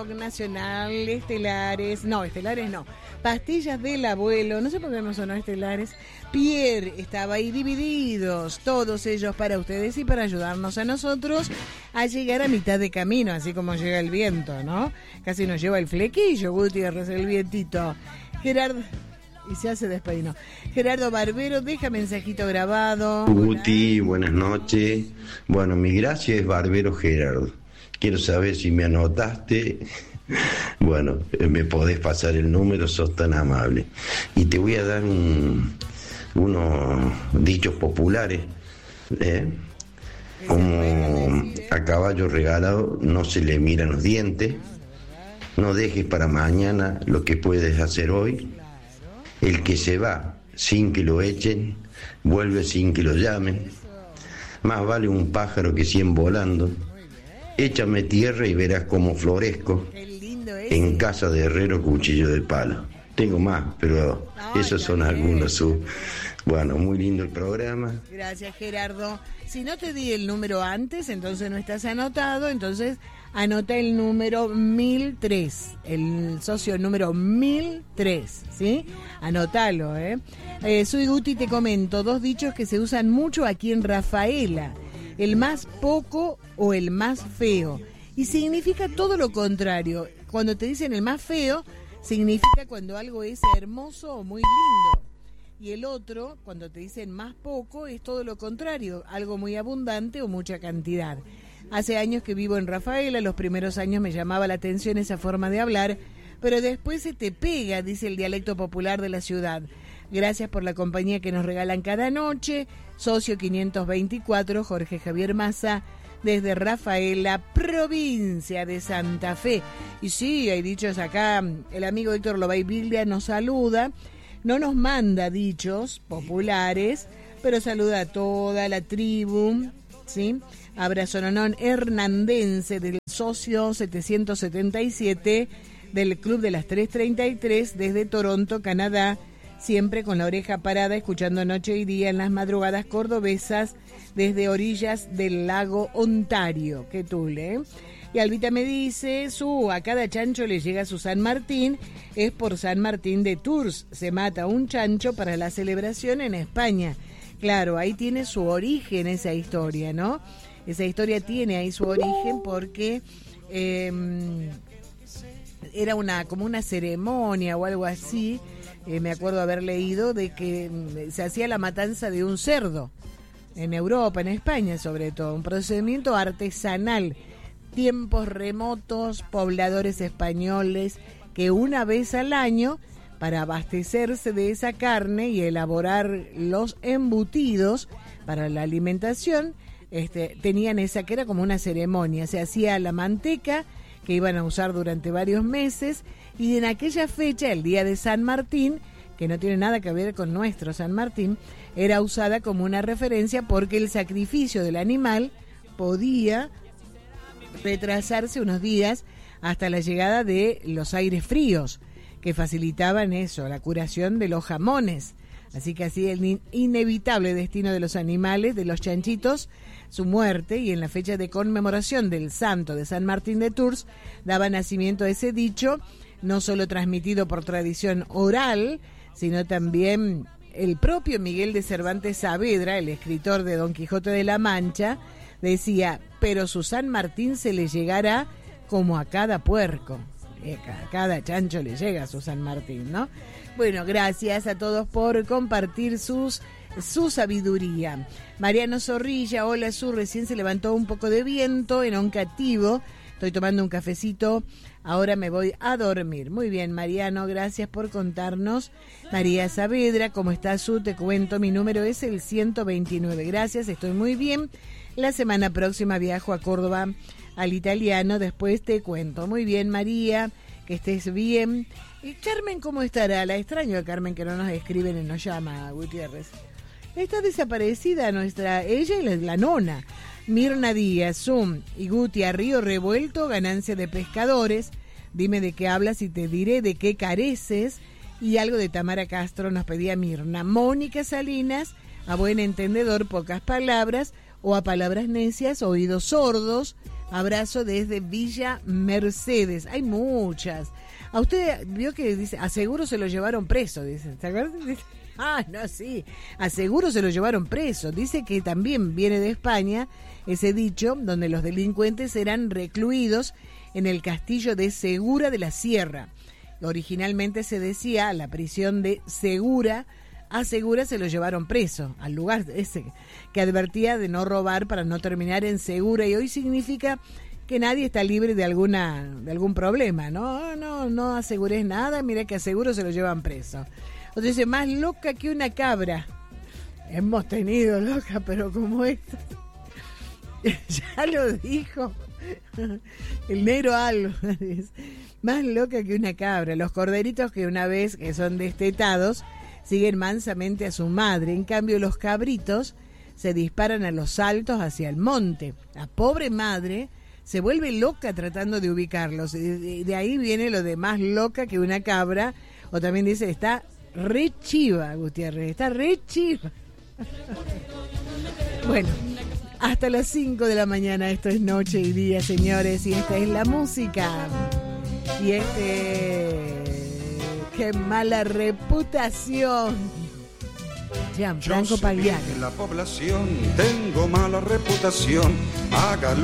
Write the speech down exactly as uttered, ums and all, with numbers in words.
Nacional, estelares, no, estelares no, pastillas del abuelo, no sé por qué no sonó estelares, Pierre, estaba ahí divididos, todos ellos para ustedes y para ayudarnos a nosotros a llegar a mitad de camino, así como llega el viento, ¿no? Casi nos lleva el flequillo, Gutiérrez, el vientito. Gerardo, y se hace despeinó. Gerardo Barbero, deja mensajito grabado. Guti, buenas noches. Bueno, mi gracia es Barbero Gerardo. Quiero saber si me anotaste. Bueno, me podés pasar el número, sos tan amable. Y te voy a dar un, unos dichos populares. ¿eh? Como a caballo regalado no se le miran los dientes. No dejes para mañana lo que puedes hacer hoy. El que se va sin que lo echen, vuelve sin que lo llamen. Más vale un pájaro que cien volando. Échame tierra y verás cómo florezco. En casa de herrero, cuchillo de palo. Tengo más, pero Ay, esos son algunos. Su... Bueno, muy lindo el programa. Gracias, Gerardo. Si no te di el número antes, entonces no estás anotado, entonces anota el número mil tres, el socio número mil tres, ¿sí? Anótalo, ¿eh? eh soy Guti, te comento, dos dichos que se usan mucho aquí en Rafaela. El más poco o el más feo. Y significa todo lo contrario. Cuando te dicen el más feo, significa cuando algo es hermoso o muy lindo. Y el otro, cuando te dicen más poco, es todo lo contrario, algo muy abundante o mucha cantidad. Hace años que vivo en Rafaela, los primeros años me llamaba la atención esa forma de hablar, pero después se te pega, dice el dialecto popular de la ciudad. Gracias por la compañía que nos regalan cada noche. Socio quinientos veinticuatro, Jorge Javier Massa, desde Rafaela, provincia de Santa Fe. Y sí, hay dichos acá, el amigo Héctor Lobay Biglia nos saluda, no nos manda dichos populares, pero saluda a toda la tribu, ¿sí? Abrazo nonón hernandense del socio setecientos setenta y siete del Club de las tres treinta y tres desde Toronto, Canadá, siempre con la oreja parada, escuchando noche y día en las madrugadas cordobesas desde orillas del lago Ontario. Qué tule, ¿eh? Y Albita me dice, su, a cada chancho le llega su San Martín, es por San Martín de Tours, se mata un chancho para la celebración en España. Claro, ahí tiene su origen esa historia, ¿no? Esa historia tiene ahí su origen porque eh, era una como una ceremonia o algo así, eh, me acuerdo haber leído, de que se hacía la matanza de un cerdo en Europa, en España sobre todo, un procedimiento artesanal. Tiempos remotos, pobladores españoles que una vez al año, para abastecerse de esa carne y elaborar los embutidos para la alimentación, este, tenían esa que era como una ceremonia. Se hacía la manteca que iban a usar durante varios meses, y en aquella fecha, el día de San Martín, que no tiene nada que ver con nuestro San Martín, era usada como una referencia porque el sacrificio del animal podía retrasarse unos días hasta la llegada de los aires fríos, que facilitaban eso, la curación de los jamones. Así que así el inevitable destino de los animales, de los chanchitos, su muerte, y en la fecha de conmemoración del santo de San Martín de Tours, daba nacimiento a ese dicho, no solo transmitido por tradición oral, sino también el propio Miguel de Cervantes Saavedra, el escritor de Don Quijote de la Mancha, decía, pero su San Martín se le llegará como a cada puerco. A cada chancho le llega su San Martín, ¿no? Bueno, gracias a todos por compartir sus su sabiduría. Mariano Zorrilla, hola Su, recién se levantó un poco de viento en Oncativo, estoy tomando un cafecito, ahora me voy a dormir. Muy bien, Mariano, gracias por contarnos. María Saavedra, ¿cómo estás, Su? Te cuento, mi número es el ciento veintinueve. Gracias, estoy muy bien. La semana próxima viajo a Córdoba al italiano, después te cuento. Muy bien, María, que estés bien. Y Carmen, ¿cómo estará? La extraño a Carmen, que no nos escribe ni nos llama, Gutiérrez. Está desaparecida nuestra, ella y la, la nona. Mirna Díaz, Zoom y Guti, a río revuelto, ganancia de pescadores. Dime de qué hablas y te diré de qué careces. Y algo de Tamara Castro nos pedía Mirna. Mónica Salinas, a buen entendedor, pocas palabras, o a palabras necias, oídos sordos. Abrazo desde Villa Mercedes. Hay muchas. A usted vio que dice, a seguro se lo llevaron preso, dice. ¿Te acuerdas? Dice, ah, no, sí. A seguro se lo llevaron preso. Dice que también viene de España ese dicho, donde los delincuentes serán recluidos en el castillo de Segura de la Sierra. Originalmente se decía la prisión de Segura. A Segura se lo llevaron preso, al lugar ese que advertía de no robar para no terminar en Segura, y hoy significa que nadie está libre de alguna de algún problema. No, no, no asegures nada, mira que a Seguro se lo llevan preso. O dice, más loca que una cabra. Hemos tenido loca, pero como esta. Ya lo dijo el negro algo. Más loca que una cabra. Los corderitos que una vez que son destetados siguen mansamente a su madre. En cambio, los cabritos se disparan a los saltos hacia el monte. La pobre madre se vuelve loca tratando de ubicarlos. De, de ahí viene lo de más loca que una cabra. O también dice, está re chiva, Gutiérrez, está re chiva. Bueno, hasta las cinco de la mañana. Esto es Noche y Día, señores. Y esta es la música. Y este... ¡Qué mala reputación! Gianfranco Pagliari. En la población tengo mala reputación. Hágalo.